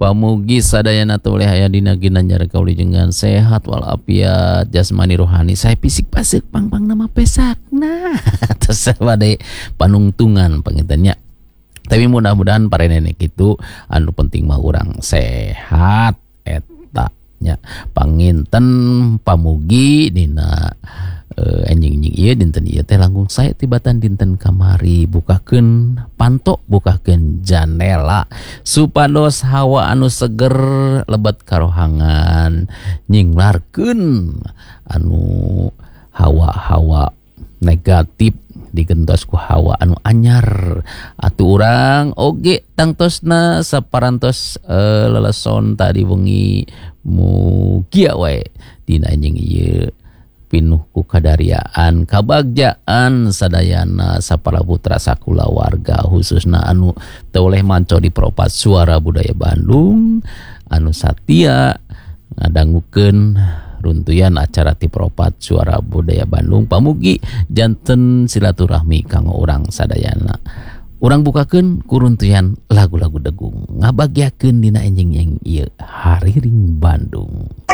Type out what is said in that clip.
Pamugi sadayana teu oleh aya dina ginanjar kauli jenengan sehat walafiat jasmani rohani saya fisik pasek pang nama pesak nah terus bade panungtungan pangintennya. Tapi mudah-mudahan para nenek itu anu penting mah urang sehat eta nya panginten pamugi dina anjing-anjing ieu dinten ieu teh langkung sae tibatan dinten kamari bukakeun panto bukakeun jandela supados hawa anu seger lebat karohangan nyinglarkeun anu hawa-hawa negatif digentos ku hawa anu anyar atuh urang oge tangtosna saparantos leleson tadi wengi mugia wae dina anjing ieu pinuh ku kadariaan kabagjaan sadayana sapara putra sakula warga khususna anu teu oleh manco di Propat Suara Budaya Bandung anu satia ngadangukeun runtuyan acara ti Propat Suara Budaya Bandung pamugi janten silaturahmi kanggo urang sadayana. Urang bukakeun ku runtuyan lagu-lagu degung ngabagiakeun dina enjing yang ieu Hariring Bandung.